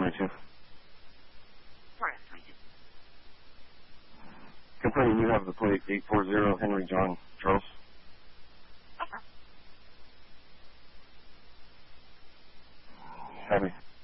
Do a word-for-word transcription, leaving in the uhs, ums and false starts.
twenty-two. Correct, twenty-two. Confirming you have the plate eight four zero Henry John Charles. Okay. Happy.